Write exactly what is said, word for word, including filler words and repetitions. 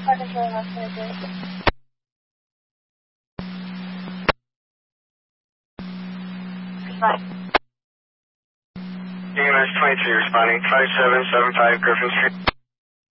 Goodbye. U S twenty-three responding, five seven seven five Griffin Street.